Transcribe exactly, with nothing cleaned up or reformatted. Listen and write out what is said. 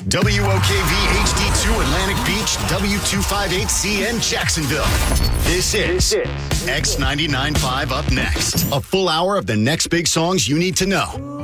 W O K V H D two Atlantic Beach, W two fifty-eight C N Jacksonville. This is, this is X ninety-nine point five Up Next. A full hour of the next big songs you need to know.